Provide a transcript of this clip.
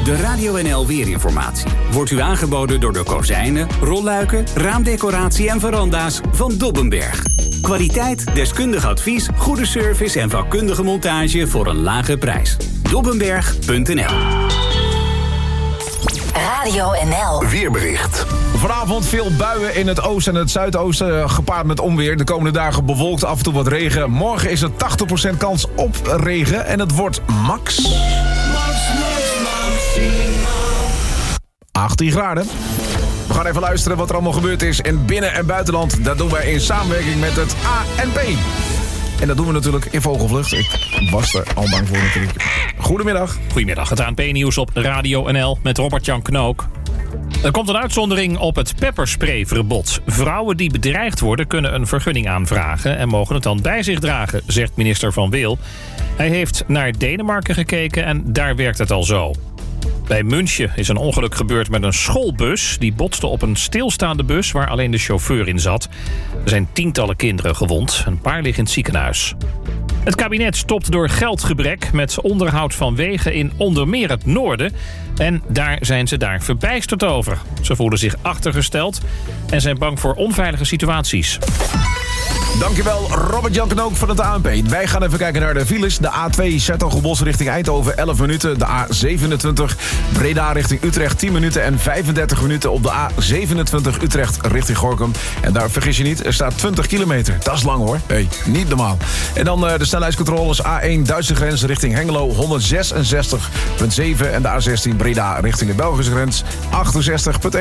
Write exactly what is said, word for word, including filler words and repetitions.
De Radio N L Weerinformatie wordt u aangeboden door de kozijnen, rolluiken, raamdecoratie en veranda's van Dobbenberg. Kwaliteit, deskundig advies, goede service en vakkundige montage voor een lage prijs. Dobbenberg punt n l. Radio N L. Weerbericht. Vanavond veel buien in het oosten en het zuidoosten, gepaard met onweer. De komende dagen bewolkt, af en toe wat regen. Morgen is er tachtig procent kans op regen en het wordt max... max, max, maximaal... achttien graden. We gaan even luisteren wat er allemaal gebeurd is in binnen- en buitenland. Dat doen wij in samenwerking met het A N P. En dat doen we natuurlijk in vogelvlucht. Ik was er al bang voor natuurlijk. Goedemiddag. Goedemiddag, het A N P-nieuws op Radio N L met Robert-Jan Knook. Er komt een uitzondering op het peppersprayverbod. Vrouwen die bedreigd worden kunnen een vergunning aanvragen... en mogen het dan bij zich dragen, zegt minister Van Wil. Hij heeft naar Denemarken gekeken en daar werkt het al zo. Bij München is een ongeluk gebeurd met een schoolbus. Die botste op een stilstaande bus waar alleen de chauffeur in zat. Er zijn tientallen kinderen gewond. Een paar liggen in het ziekenhuis. Het kabinet stopt door geldgebrek met onderhoud van wegen in onder meer het noorden. En daar zijn ze daar verbijsterd over. Ze voelen zich achtergesteld en zijn bang voor onveilige situaties. Dankjewel Robert-Jan Knook van het A N P. Wij gaan even kijken naar de files. De A twee Zertogenbosch richting Eindhoven elf minuten. De A zevenentwintig Breda richting Utrecht tien minuten en vijfendertig minuten op de A zevenentwintig Utrecht richting Gorinchem. En daar vergis je niet, er staat twintig kilometer. Dat is lang hoor. Hey, niet normaal. En dan uh, de snelheidscontroles A één Duitse grens richting Hengelo honderdzesenzestig komma zeven en de A zestien Breda richting de Belgische grens achtenzestig komma één.